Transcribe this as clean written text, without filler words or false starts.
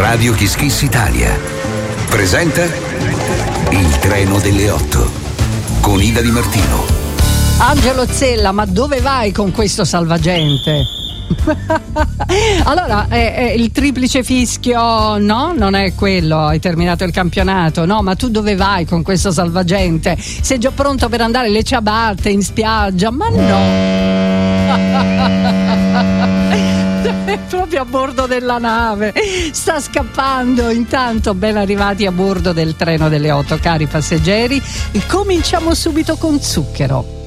Radio Kiss Kiss Italia presenta Il treno delle 8 con Ida Di Martino. Angelo Zella, ma dove vai con questo salvagente? Allora, il triplice fischio, no? Non è quello, hai terminato il campionato, no? Ma tu dove vai con questo salvagente? Sei già pronto per andare alle ciabatte in spiaggia? Ma no! È proprio a bordo della nave, sta scappando. Intanto ben arrivati a bordo del treno delle 8, cari passeggeri, e cominciamo subito con Zucchero.